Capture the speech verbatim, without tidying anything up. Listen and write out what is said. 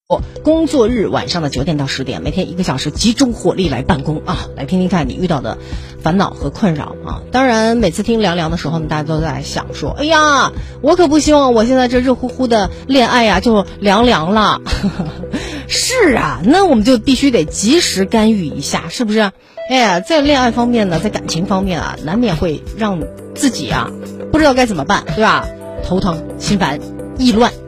工作日晚上的九点到十点，每天一个小时，集中火力来办公啊！来听听看你遇到的烦恼和困扰啊！当然，每次听凉凉的时候呢，大家都在想说：“哎呀，我可不希望我现在这热乎乎的恋爱呀就凉凉了。”是啊，那我们就必须得及时干预一下，是不是？哎呀，在恋爱方面呢，在感情方面啊，难免会让自己啊不知道该怎么办，对吧？头疼、心烦、意乱。